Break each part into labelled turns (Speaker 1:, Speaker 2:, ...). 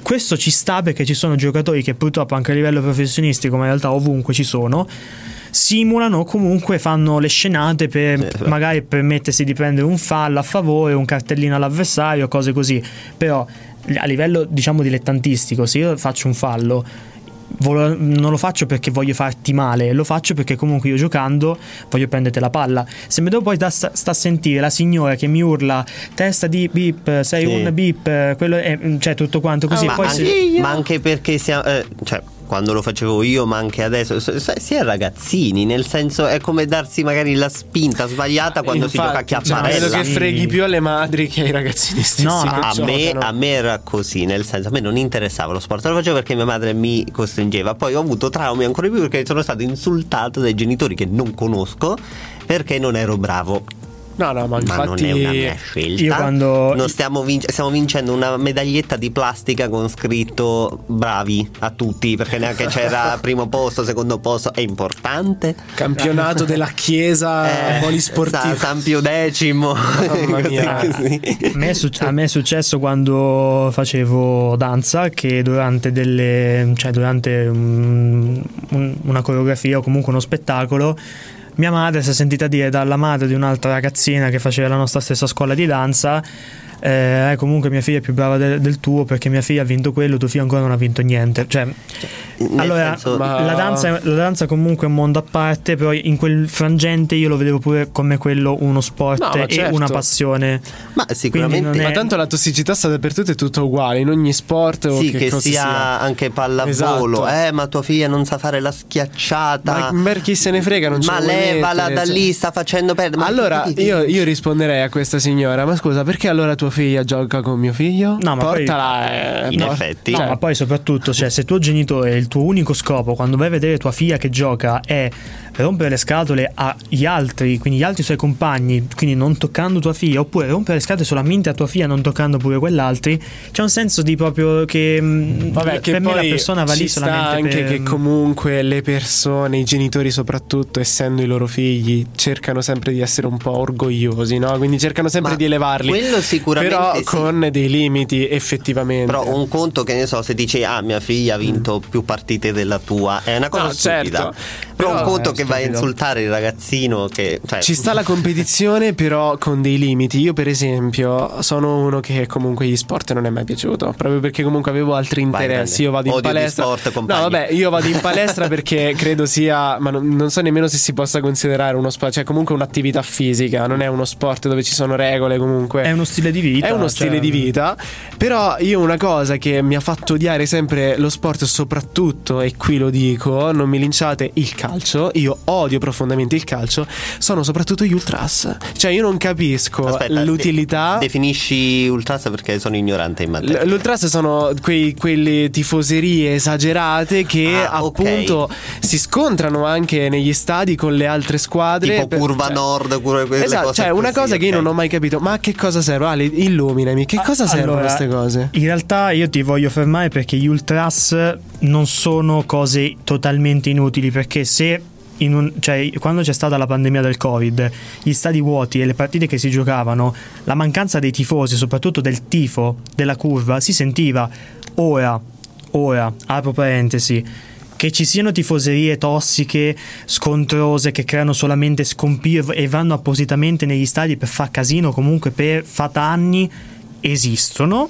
Speaker 1: questo ci sta perché ci sono giocatori che purtroppo anche a livello professionistico, ma in realtà ovunque ci sono, simulano, comunque fanno le scenate per magari permettersi di prendere un fallo a favore, un cartellino all'avversario, cose così. Però a livello diciamo dilettantistico, se io faccio un fallo non lo faccio perché voglio farti male, lo faccio perché comunque io giocando voglio prenderti la palla. Se mi devo poi sta a sentire la signora che mi urla testa di bip, sei un bip, quello è, cioè tutto quanto così,
Speaker 2: ma anche perché siamo, cioè quando lo facevo io, ma anche adesso, si è ragazzini, nel senso è come darsi magari la spinta sbagliata quando
Speaker 3: infatti,
Speaker 2: si gioca a chiapparella.
Speaker 3: Credo che freghi più alle madri che ai ragazzini stessi.
Speaker 2: No, a me era così, nel senso a me non interessava lo sport, lo facevo perché mia madre mi costringeva. Poi ho avuto traumi ancora più perché sono stato insultato dai genitori che non conosco perché non ero bravo.
Speaker 3: No, ma infatti
Speaker 2: non è una mia scelta.
Speaker 1: Io quando
Speaker 2: non stiamo vincendo una medaglietta di plastica con scritto bravi a tutti, perché neanche c'era primo posto, secondo posto. È importante.
Speaker 3: Campionato della chiesa polisportivo
Speaker 2: San Pio X.
Speaker 1: A me è successo quando facevo danza che durante una coreografia o comunque uno spettacolo mia madre si è sentita dire dalla madre di un'altra ragazzina che faceva la nostra stessa scuola di danza comunque mia figlia è più brava del tuo perché mia figlia ha vinto quello, tuo figlio ancora non ha vinto niente. Cioè, allora senso, la danza comunque è un mondo a parte, però in quel frangente io lo vedevo pure come quello uno sport e una passione.
Speaker 2: Ma sicuramente
Speaker 3: ma tanto la tossicità sta dappertutto, è tutto uguale in ogni sport
Speaker 2: sì, che sia anche pallavolo. Esatto. Ma tua figlia non sa fare la schiacciata,
Speaker 3: ma chi se ne frega, non
Speaker 2: ma levala da lì, sta facendo perdere.
Speaker 3: Allora io risponderei a questa signora: ma scusa, perché allora tua figlia gioca con mio figlio?
Speaker 1: No, ma
Speaker 3: portala
Speaker 2: in effetti.
Speaker 1: No, ma poi soprattutto, cioè, se tuo genitore, il tuo unico scopo quando vai a vedere tua figlia che gioca è rompere le scatole agli altri, quindi gli altri suoi compagni, quindi non toccando tua figlia, oppure rompere le scatole solamente a tua figlia non toccando pure quell'altri, c'è un senso di proprio che
Speaker 3: che
Speaker 1: per me la persona va
Speaker 3: lì
Speaker 1: lì solamente
Speaker 3: anche che comunque le persone, i genitori soprattutto, essendo i loro figli, cercano sempre di essere un po' orgogliosi, no? Quindi cercano sempre di elevarli,
Speaker 2: quello sicuramente,
Speaker 3: però con dei limiti effettivamente.
Speaker 2: Però un conto, che ne so, se dici mia figlia ha vinto più partite della tua, è una cosa stupida.
Speaker 3: Certo.
Speaker 2: Però un conto che vai a insultare il ragazzino, che
Speaker 3: ci sta la competizione, però con dei limiti. Io per esempio sono uno che comunque gli sport non è mai piaciuto, proprio perché comunque avevo altri interessi. Io vado in palestra. Io vado in palestra perché credo sia, ma non so nemmeno se si possa considerare uno sport, cioè comunque un'attività fisica, non è uno sport dove ci sono regole, comunque
Speaker 1: è uno stile di vita.
Speaker 3: È uno stile di vita. Però io una cosa che mi ha fatto odiare sempre lo sport, soprattutto, e qui lo dico, non mi linciate, il calcio. Io odio profondamente il calcio, sono soprattutto gli ultras. Cioè io non capisco l'utilità.
Speaker 2: Definisci ultras perché sono ignorante in materia.
Speaker 3: L'ultras sono quelle tifoserie esagerate che appunto si scontrano anche negli stadi con le altre squadre,
Speaker 2: tipo curva nord, quelle
Speaker 3: esatto,
Speaker 2: cose
Speaker 3: cioè una cosa che io non ho mai capito. Ma a che cosa serve? Ale, illuminami, che cosa servono queste cose?
Speaker 1: In realtà io ti voglio fermare perché gli ultras non sono cose totalmente inutili, perché se quando c'è stata la pandemia del Covid, gli stadi vuoti e le partite che si giocavano, la mancanza dei tifosi, soprattutto del tifo, della curva, si sentiva. Ora, apro parentesi, che ci siano tifoserie tossiche, scontrose, che creano solamente scompiglio e vanno appositamente negli stadi per far casino, comunque per far danni, esistono.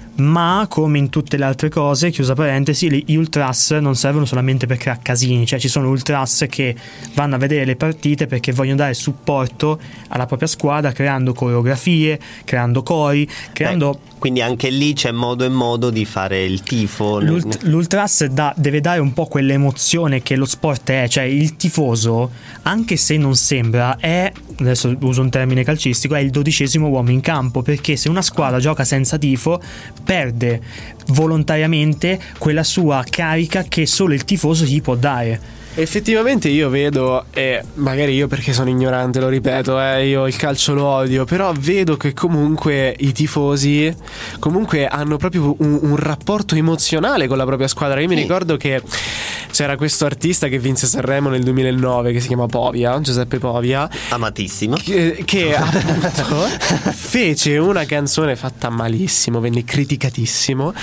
Speaker 1: Ma come in tutte le altre cose, chiusa parentesi, gli ultras non servono solamente per creare casini. Cioè ci sono ultras che vanno a vedere le partite perché vogliono dare supporto alla propria squadra, creando coreografie, creando cori, creando...
Speaker 2: Quindi anche lì c'è modo e modo di fare il tifo.
Speaker 1: L'ultras deve dare un po' quell'emozione che lo sport è. Cioè il tifoso, anche se non sembra, è, adesso uso un termine calcistico, è il 12° uomo in campo, perché se una squadra gioca senza tifo perde volontariamente quella sua carica che solo il tifoso gli può dare.
Speaker 3: Effettivamente io vedo, e magari io perché sono ignorante lo ripeto, io il calcio lo odio, però vedo che comunque i tifosi comunque hanno proprio un rapporto emozionale con la propria squadra. Io mi ricordo che c'era questo artista che vinse Sanremo nel 2009 che si chiama Povia, Giuseppe Povia,
Speaker 2: amatissimo,
Speaker 3: che appunto fece una canzone fatta malissimo, venne criticatissimo,